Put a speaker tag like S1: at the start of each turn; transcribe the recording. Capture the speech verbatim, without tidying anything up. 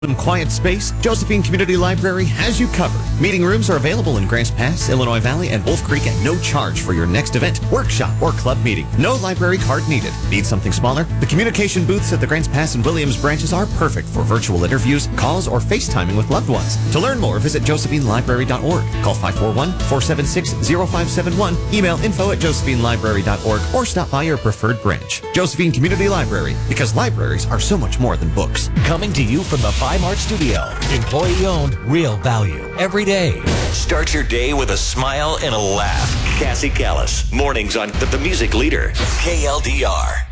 S1: In quiet space, Josephine Community Library has you covered. Meeting rooms are available in Grants Pass, Illinois Valley, and Wolf Creek at no charge for your next event, workshop, or club meeting. No library card needed. Need something smaller? The communication booths at the Grants Pass and Williams branches are perfect for virtual interviews, calls, or FaceTiming with loved ones. To learn more, visit josephine library dot org. Call five four one, four seven six, zero five seven one, email info at josephine library dot org, or stop by your preferred branch. Josephine Community Library, because libraries are so much more than books.
S2: Coming to you from the Five Mart Studio. Employee-owned, real value. Every day.
S3: Start your day with a smile and a laugh. Cassie Callis. Mornings on the, the Music Leader. K L D R.